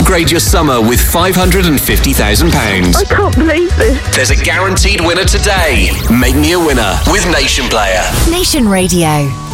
upgrade your summer with £550,000. I can't believe this. There's a guaranteed winner today. Make me a winner with Nation Player. Nation Radio.